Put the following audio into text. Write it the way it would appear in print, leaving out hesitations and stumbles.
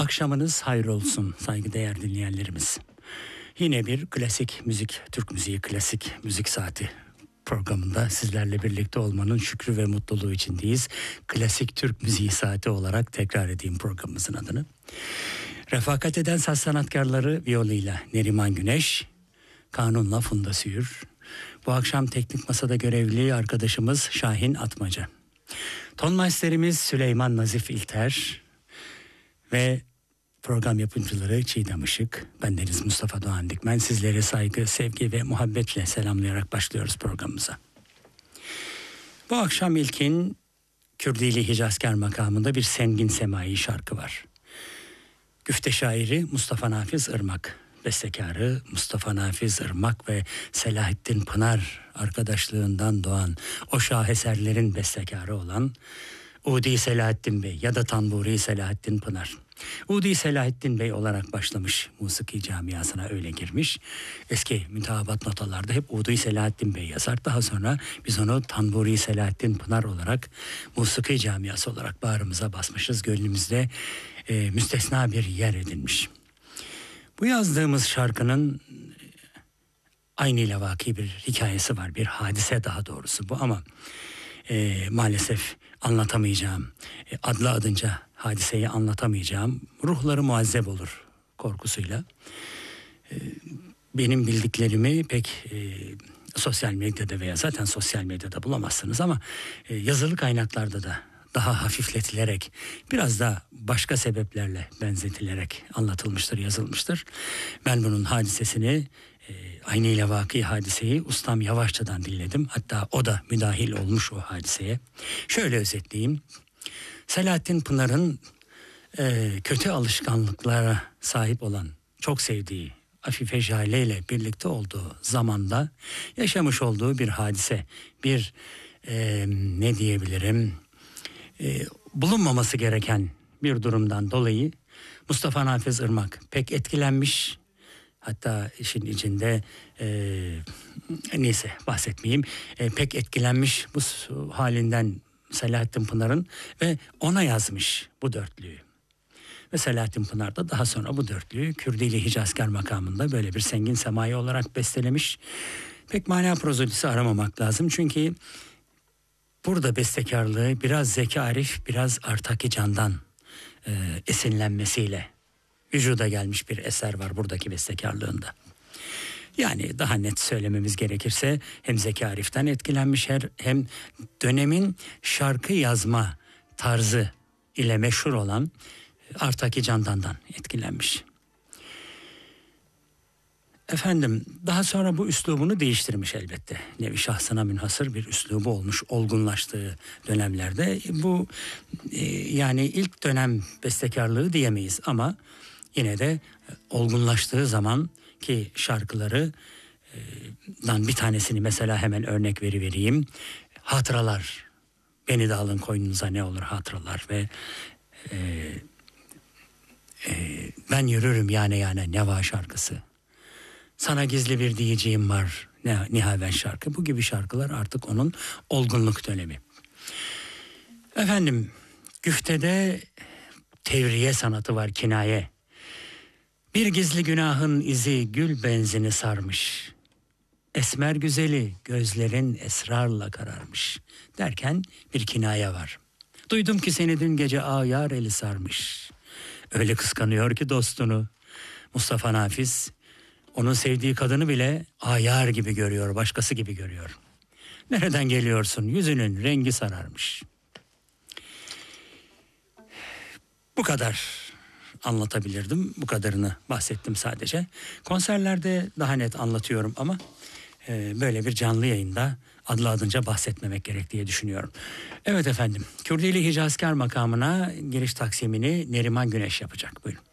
Akşamınız hayır olsun saygıdeğer dinleyenlerimiz. Yine bir klasik müzik, Türk müziği klasik müzik saati programında sizlerle birlikte olmanın şükrü ve mutluluğu içindeyiz. Klasik Türk müziği saati olarak tekrar edeyim programımızın adını. Refakat eden saz sanatkarları Viola'yla Neriman Güneş, Kanun'la Funda Süür. Bu akşam teknik masada görevli arkadaşımız Şahin Atmaca. Tonmeisterimiz Süleyman Nazif İlter ve program yapımcıları Çiğdem Işık. Bendeniz Mustafa Doğan Dikmen. Sizleri saygı, sevgi ve muhabbetle selamlayarak başlıyoruz programımıza. Bu akşam ilkin Kürdili Hicazkar makamında bir Sengin Semai şarkı var. Güfte şairi Mustafa Nafiz Irmak, bestekarı Mustafa Nafiz Irmak ve Selahattin Pınar arkadaşlığından doğan o şaheserlerin bestekarı olan Udi Selahattin Bey ya da Tanburi Selahattin Pınar. Udi Selahattin Bey olarak başlamış, musiki camiasına öyle girmiş. Eski mütehabat notalarda hep Udi Selahattin Bey yazar. Daha sonra biz onu Tanburi Selahattin Pınar olarak, musiki camiası olarak bağrımıza basmışız. Gönlümüzde müstesna bir yer edinmiş. Bu yazdığımız şarkının aynı ile vaki bir hikayesi var. Bir hadise daha doğrusu bu ama maalesef anlatamayacağım. Adlı adınca hadiseyi anlatamayacağım. Ruhları muazzeb olur korkusuyla. Benim bildiklerimi pek sosyal medyada veya zaten sosyal medyada bulamazsınız ama yazılı kaynaklarda da daha hafifletilerek, biraz da başka sebeplerle benzetilerek anlatılmıştır, yazılmıştır. Ben bunun hadisesini, aynı ile vaki hadiseyi ustam Yavaşça'dan dinledim. Hatta o da müdahil olmuş o hadiseye. Şöyle özetleyeyim. Selahattin Pınar'ın kötü alışkanlıklara sahip olan, çok sevdiği Afife Jale ile birlikte olduğu zamanda yaşamış olduğu bir hadise. Bir ne diyebilirim, bulunmaması gereken bir durumdan dolayı Mustafa Nafiz Irmak pek etkilenmiş. Hatta işin içinde neyse bahsetmeyeyim, pek etkilenmiş bu halinden Selahattin Pınar'ın ve ona yazmış bu dörtlüyü. Ve Selahattin Pınar da daha sonra bu dörtlüyü Kürdili Hicazkar makamında böyle bir Sengin Semai olarak bestelemiş. Pek mana prozodisi aramamak lazım çünkü burada bestekarlığı biraz Zeki Arif, biraz Artaki Can'dan esinlenmesiyle vücuda gelmiş bir eser var buradaki bestekarlığında. Yani daha net söylememiz gerekirse hem Zeki Arif'ten etkilenmiş hem dönemin şarkı yazma tarzı ile meşhur olan Artaki Candan'dan etkilenmiş. Efendim daha sonra bu üslubunu değiştirmiş elbette. Nevi şahsına münhasır bir üslubu olmuş olgunlaştığı dönemlerde. Bu yani ilk dönem bestekarlığı diyemeyiz ama yine de olgunlaştığı zaman ki şarkılarından bir tanesini mesela hemen örnek vereyim. Hatıralar, beni de alın koynunuza ne olur hatıralar ve ben yürürüm yane yane Neva şarkısı. Sana gizli bir diyeceğim var Nihaven şarkı. Bu gibi şarkılar artık onun olgunluk dönemi. Efendim güftede tevriye sanatı var, kinaye. Bir gizli günahın izi gül benzini sarmış. Esmer güzeli gözlerin esrarla kararmış derken bir kinaye var. Duydum ki seni dün gece ayar eli sarmış. Öyle kıskanıyor ki dostunu. Mustafa Nafiz onun sevdiği kadını bile ayar gibi görüyor, başkası gibi görüyor. Nereden geliyorsun? Yüzünün rengi sararmış. Bu kadar anlatabilirdim. Bu kadarını bahsettim sadece. Konserlerde daha net anlatıyorum ama böyle bir canlı yayında adlı adınca bahsetmemek gerek diye düşünüyorum. Evet efendim, Kürdili Hicazkar makamına giriş taksimini Neriman Güneş yapacak. Buyurun.